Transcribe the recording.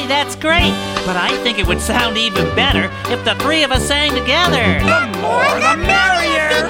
that's great, but I think it would sound even better if the three of us sang together. The more the merrier!